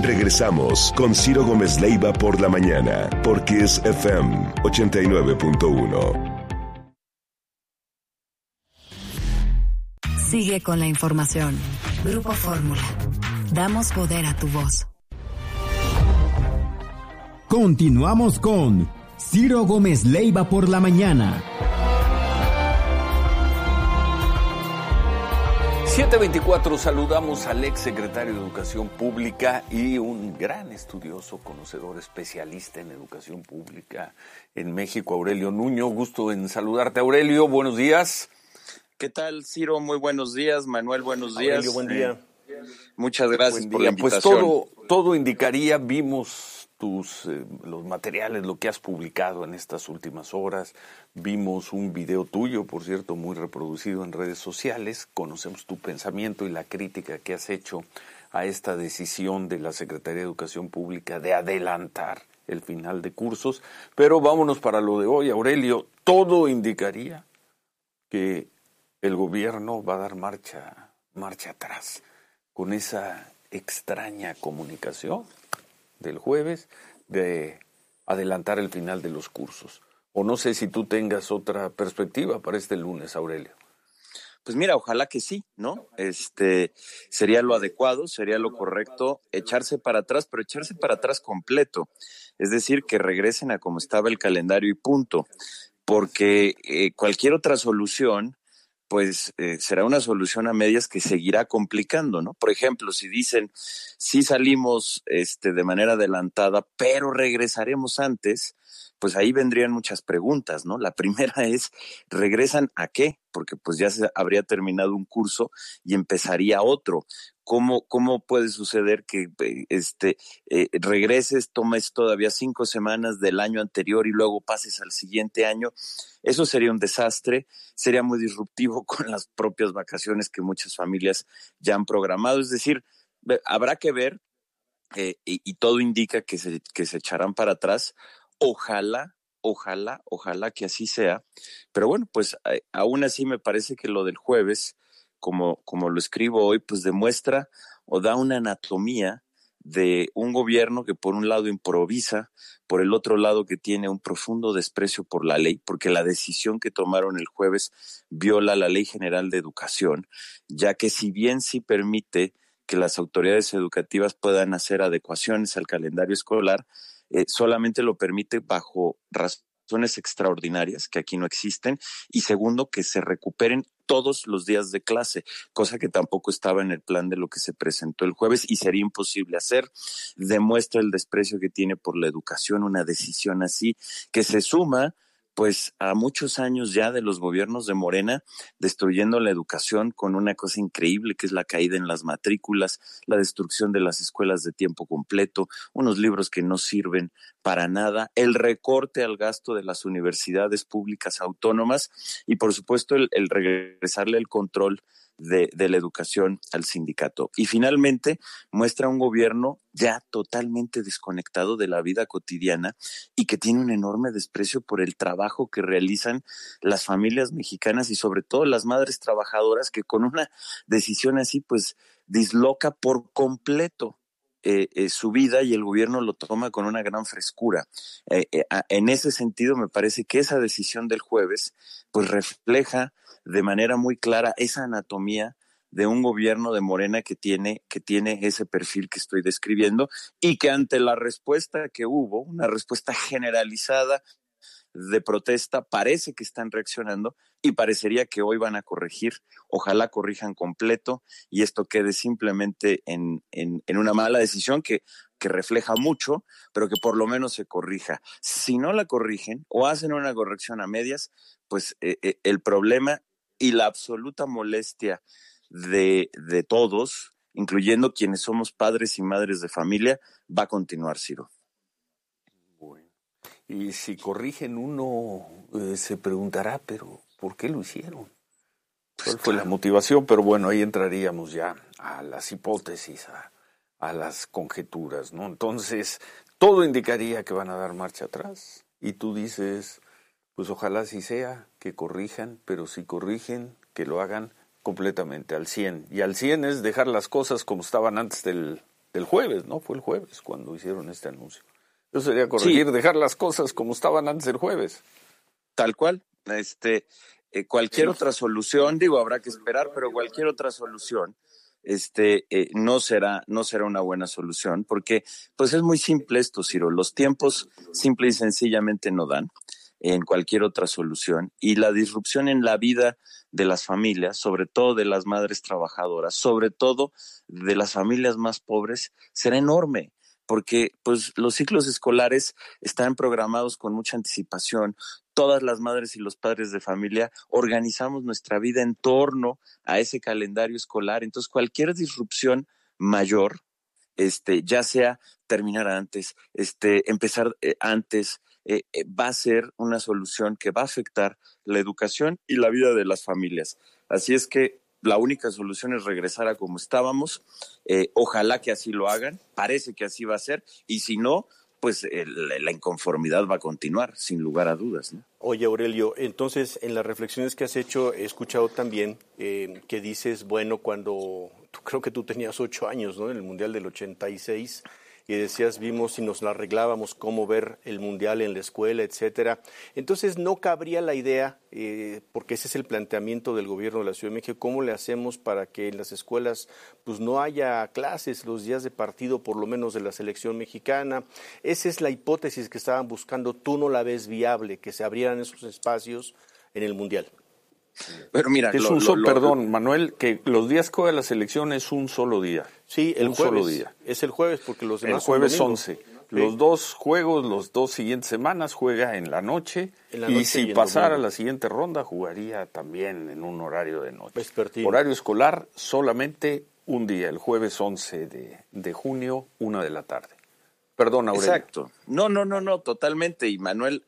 Regresamos con Ciro Gómez Leiva por la mañana, por Kiss FM 89.1. Sigue con la información. Grupo Fórmula. Damos poder a tu voz. Continuamos con Ciro Gómez Leiva por la mañana. 7:24, saludamos al ex secretario de Educación Pública y un gran estudioso, conocedor, especialista en educación pública en México, Aurelio Nuño. Gusto en saludarte, Aurelio. Buenos días. ¿Qué tal, Ciro? Muy buenos días. Manuel, buenos días. Aurelio, buen día. Muchas gracias por la invitación. Pues todo indicaría, vimos los materiales, lo que has publicado en estas últimas horas. Vimos un video tuyo, por cierto, muy reproducido en redes sociales. Conocemos tu pensamiento y la crítica que has hecho a esta decisión de la Secretaría de Educación Pública de adelantar el final de cursos. Pero vámonos para lo de hoy, Aurelio. Todo indicaría que el gobierno va a dar marcha atrás con esa extraña comunicación del jueves de adelantar el final de los cursos. O no sé si tú tengas otra perspectiva para este lunes, Aurelio. Pues mira, ojalá que sí, ¿no? Sería lo adecuado, sería lo correcto, echarse para atrás, pero echarse para atrás completo. Es decir, que regresen a como estaba el calendario y punto. Porque cualquier otra solución pues será una solución a medias que seguirá complicando, ¿no? Por ejemplo, si dicen, sí salimos de manera adelantada, pero regresaremos antes, pues ahí vendrían muchas preguntas, ¿no? La primera es, ¿regresan a qué? Porque pues ya se habría terminado un curso y empezaría otro. ¿Cómo puede suceder que regreses, tomes todavía 5 semanas del año anterior y luego pases al siguiente año? Eso sería un desastre, sería muy disruptivo con las propias vacaciones que muchas familias ya han programado. Es decir, habrá que ver, y todo indica que se echarán para atrás. Ojalá que así sea. Pero bueno, pues aún así me parece que lo del jueves, como lo escribo hoy, pues demuestra o da una anatomía de un gobierno que por un lado improvisa, por el otro lado que tiene un profundo desprecio por la ley, porque la decisión que tomaron el jueves viola la Ley General de Educación, ya que si bien sí permite que las autoridades educativas puedan hacer adecuaciones al calendario escolar, solamente lo permite bajo razones extraordinarias que aquí no existen, y segundo, que se recuperen todos los días de clase, cosa que tampoco estaba en el plan de lo que se presentó el jueves y sería imposible hacer. Demuestra el desprecio que tiene por la educación una decisión así, que se suma pues a muchos años ya de los gobiernos de Morena destruyendo la educación con una cosa increíble que es la caída en las matrículas, la destrucción de las escuelas de tiempo completo, unos libros que no sirven para nada, el recorte al gasto de las universidades públicas autónomas y por supuesto el regresarle el control de la educación al sindicato. Y finalmente muestra un gobierno ya totalmente desconectado de la vida cotidiana y que tiene un enorme desprecio por el trabajo que realizan las familias mexicanas y sobre todo las madres trabajadoras que con una decisión así pues disloca por completo su vida y el gobierno lo toma con una gran frescura. En ese sentido me parece que esa decisión del jueves pues refleja de manera muy clara esa anatomía de un gobierno de Morena que tiene ese perfil que estoy describiendo y que ante la respuesta que hubo, una respuesta generalizada de protesta, parece que están reaccionando y parecería que hoy van a corregir. Ojalá corrijan completo y esto quede simplemente en una mala decisión que refleja mucho, pero que por lo menos se corrija. Si no la corrigen o hacen una corrección a medias, pues el problema y la absoluta molestia de todos, incluyendo quienes somos padres y madres de familia, va a continuar, Ciro. Bueno, y si corrigen uno, se preguntará, pero ¿por qué lo hicieron? ¿Cuál fue la motivación? Pero bueno, ahí entraríamos ya a las hipótesis, a las conjeturas, ¿no? Entonces, todo indicaría que van a dar marcha atrás. Y tú dices, pues ojalá sí sea, que corrijan, pero si corrigen, que lo hagan completamente al 100. Y al 100 es dejar las cosas como estaban antes del del jueves, ¿no? Fue el jueves cuando hicieron este anuncio. Eso sería corregir, dejar las cosas como estaban antes del jueves. Tal cual. Cualquier otra solución, habrá que esperar, pero cualquier otra solución no será una buena solución, porque pues es muy simple esto, Ciro. Los tiempos simple y sencillamente no dan en cualquier otra solución, y la disrupción en la vida de las familias, sobre todo de las madres trabajadoras, sobre todo de las familias más pobres, será enorme, porque pues los ciclos escolares están programados con mucha anticipación. Todas las madres y los padres de familia organizamos nuestra vida en torno a ese calendario escolar. Entonces, cualquier disrupción mayor, ya sea terminar antes, empezar antes, va a ser una solución que va a afectar la educación y la vida de las familias. Así es que la única solución es regresar a como estábamos. Ojalá que así lo hagan. Parece que así va a ser. Y si no, pues la inconformidad va a continuar, sin lugar a dudas, ¿no? Oye, Aurelio, entonces en las reflexiones que has hecho he escuchado también que dices, bueno, creo que tú tenías 8 años, ¿no? En el Mundial del 86, y decías, vimos y nos la arreglábamos cómo ver el Mundial en la escuela, etcétera. Entonces no cabría la idea, porque ese es el planteamiento del gobierno de la Ciudad de México, ¿cómo le hacemos para que en las escuelas pues no haya clases los días de partido, por lo menos de la selección mexicana? Esa es la hipótesis que estaban buscando. ¿Tú no la ves viable, que se abrieran esos espacios en el Mundial? Pero mira, perdón, Manuel, que los días que juega la selección es un solo día. Sí, el un jueves. Solo día. Es el jueves, porque los demás el jueves son 11. Los dos juegos, los dos siguientes semanas juega en la noche, y si pasara la siguiente ronda jugaría también en un horario de noche. Vespertino. Horario escolar solamente un día, el jueves 11 de junio, 1 de la tarde. Perdón, Aurelio. Exacto. No, totalmente. Y Manuel,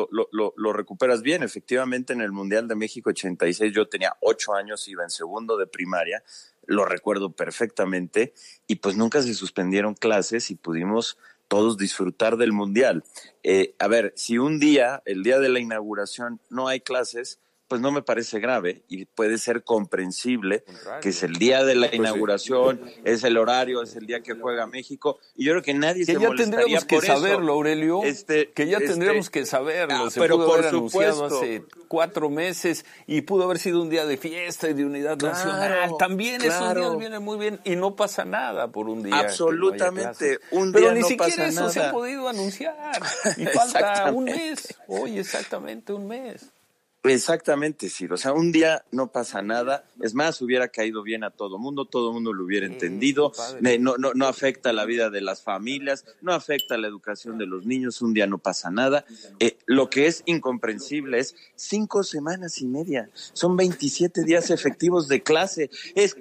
lo recuperas bien. Efectivamente, en el Mundial de México 86 yo tenía 8 años, iba en segundo de primaria, lo recuerdo perfectamente, y pues nunca se suspendieron clases y pudimos todos disfrutar del Mundial. A ver, si un día, el día de la inauguración, no hay clases, pues no me parece grave y puede ser comprensible que es el día de la inauguración, es el horario, es el día que juega México, y yo creo que nadie se molestaría por eso. Que ya tendríamos que saberlo, Aurelio, tendríamos que saberlo. Se pero pudo haber supuesto. anunciado hace 4 meses y pudo haber sido un día de fiesta y de unidad nacional. También esos días vienen muy bien y no pasa nada por un día. Absolutamente, un día no pasa nada. Pero ni siquiera eso se ha podido anunciar y falta un mes. Hoy exactamente un mes. Exactamente, Ciro. O sea, un día no pasa nada. Es más, hubiera caído bien a todo mundo lo hubiera entendido. No afecta la vida de las familias, no afecta la educación de los niños. Un día no pasa nada. Lo que es incomprensible es 5 semanas y media. Son 27 días efectivos de clase. Es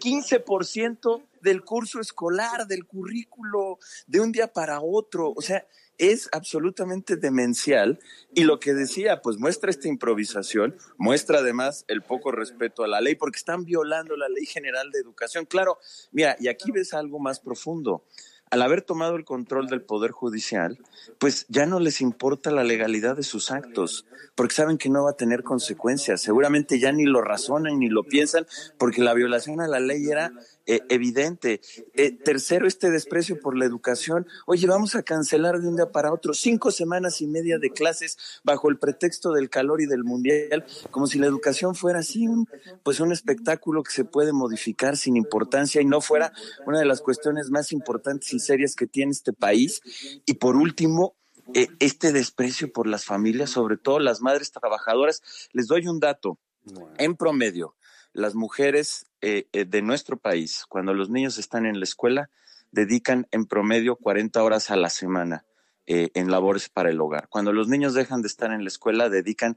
15% del curso escolar, del currículo, de un día para otro. O sea, es absolutamente demencial, y lo que decía, pues muestra esta improvisación, muestra además el poco respeto a la ley, porque están violando la Ley General de Educación. Claro, mira, y aquí ves algo más profundo. Al haber tomado el control del Poder Judicial, pues ya no les importa la legalidad de sus actos, porque saben que no va a tener consecuencias. Seguramente ya ni lo razonan ni lo piensan, porque la violación a la ley era evidente. Tercero, este desprecio por la educación. Oye, vamos a cancelar de un día para otro 5 semanas y media de clases bajo el pretexto del calor y del Mundial, como si la educación fuera así un espectáculo que se puede modificar sin importancia y no fuera una de las cuestiones más importantes y serias que tiene este país. Y por último, este desprecio por las familias, sobre todo las madres trabajadoras. Les doy un dato. En promedio, las mujeres de nuestro país, cuando los niños están en la escuela, dedican en promedio 40 horas a la semana en labores para el hogar. Cuando los niños dejan de estar en la escuela, dedican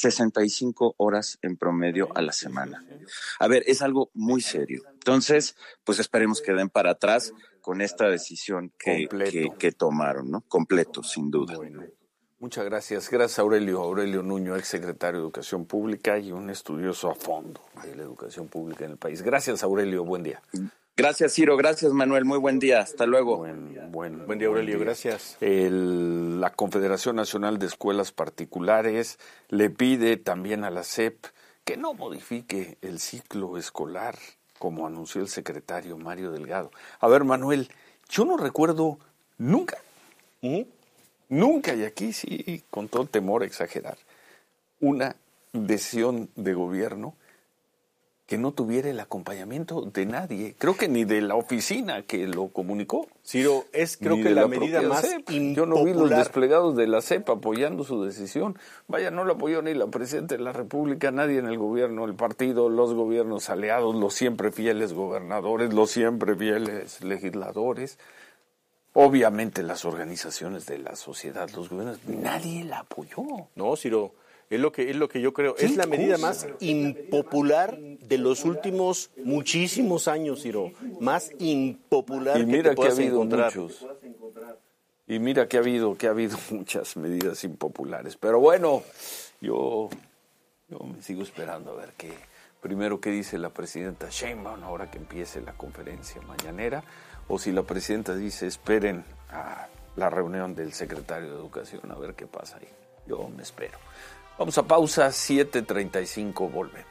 65 horas en promedio a la semana. A ver, es algo muy serio. Entonces, pues esperemos que den para atrás con esta decisión que tomaron, ¿no? Completo, sin duda. Bueno. Muchas gracias. Gracias, Aurelio. Aurelio Nuño, exsecretario de Educación Pública y un estudioso a fondo de la educación pública en el país. Gracias, Aurelio. Buen día. Gracias, Ciro. Gracias, Manuel. Muy buen día. Hasta luego. Buen día, Aurelio. Gracias. La Confederación Nacional de Escuelas Particulares le pide también a la SEP que no modifique el ciclo escolar, como anunció el secretario Mario Delgado. A ver, Manuel, Yo no recuerdo nunca, nunca, y aquí sí, con todo temor a exagerar, una decisión de gobierno que no tuviera el acompañamiento de nadie. Creo que ni de la oficina que lo comunicó. Ciro, es creo que la medida más impopular. Yo no vi los desplegados de la CEP apoyando su decisión. Vaya, no lo apoyó ni la Presidenta de la República, nadie en el gobierno, el partido, los gobiernos aliados, los siempre fieles gobernadores, los siempre fieles legisladores. Obviamente las organizaciones de la sociedad, los gobiernos, nadie la apoyó. No, Ciro. Es lo que yo creo. Es la medida más impopular de los últimos muchísimos años, Ciro. Más impopular y mira que te puedas ha habido encontrar. Muchos. Y mira que ha habido muchas medidas impopulares. Pero bueno, yo me sigo esperando a ver primero qué dice la presidenta Sheinbaum ahora que empiece la conferencia mañanera, o si la presidenta dice esperen a la reunión del secretario de Educación a ver qué pasa ahí. Yo me espero. Vamos a pausa, 7:35, volvemos.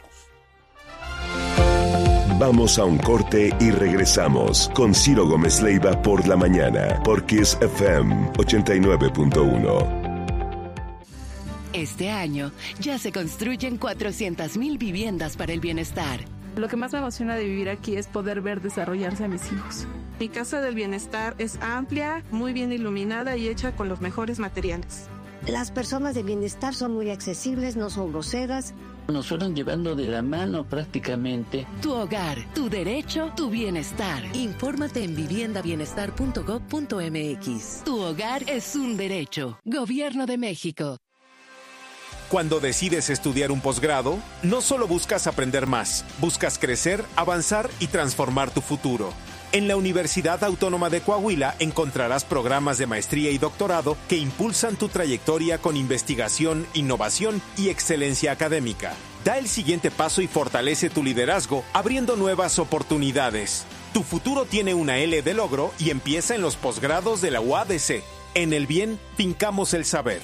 Vamos a un corte y regresamos con Ciro Gómez Leiva por la mañana, por Kiss FM 89.1. Este año ya se construyen 400,000 viviendas para el bienestar. Lo que más me emociona de vivir aquí es poder ver desarrollarse a mis hijos. Mi casa del bienestar es amplia, muy bien iluminada y hecha con los mejores materiales. Las personas de bienestar son muy accesibles, no son groseras. Nos fueron llevando de la mano prácticamente. Tu hogar, tu derecho, tu bienestar. Infórmate en viviendabienestar.gov.mx. Tu hogar es un derecho. Gobierno de México. Cuando decides estudiar un posgrado, no solo buscas aprender más, buscas crecer, avanzar y transformar tu futuro. En la Universidad Autónoma de Coahuila encontrarás programas de maestría y doctorado que impulsan tu trayectoria con investigación, innovación y excelencia académica. Da el siguiente paso y fortalece tu liderazgo, abriendo nuevas oportunidades. Tu futuro tiene una L de logro y empieza en los posgrados de la UADC. En el bien, fincamos el saber.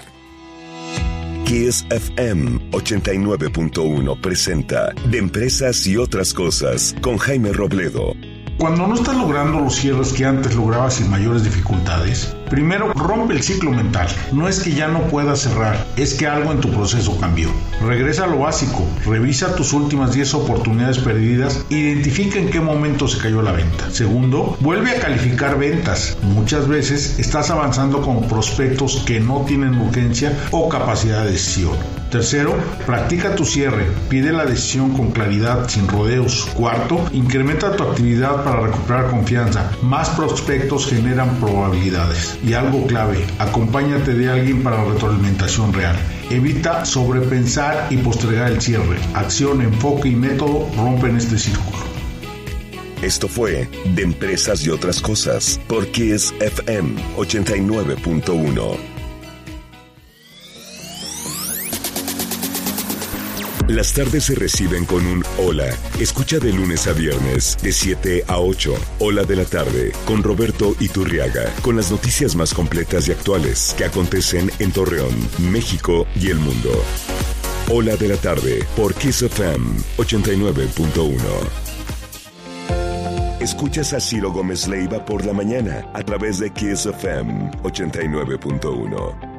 Kiss FM 89.1 presenta De Empresas y Otras Cosas con Jaime Robledo. Cuando no estás logrando los cierres que antes lograbas sin mayores dificultades, primero rompe el ciclo mental. No es que ya no puedas cerrar, es que algo en tu proceso cambió. Regresa a lo básico, revisa tus últimas 10 oportunidades perdidas, identifica en qué momento se cayó la venta. Segundo, vuelve a calificar ventas. Muchas veces estás avanzando con prospectos que no tienen urgencia o capacidad de decisión. Tercero, practica tu cierre, pide la decisión con claridad, sin rodeos. Cuarto, incrementa tu actividad para recuperar confianza. Más prospectos generan probabilidades. Y algo clave, acompáñate de alguien para retroalimentación real. Evita sobrepensar y postergar el cierre. Acción, enfoque y método rompen este círculo. Esto fue De Empresas y Otras Cosas por Kiss FM 89.1. Las tardes se reciben con un hola. Escucha de lunes a viernes, de 7 a 8. Hola de la tarde, con Roberto Iturriaga. Con las noticias más completas y actuales que acontecen en Torreón, México y el mundo. Hola de la tarde, por Kiss FM 89.1. Escuchas a Ciro Gómez Leiva por la mañana, a través de Kiss FM 89.1.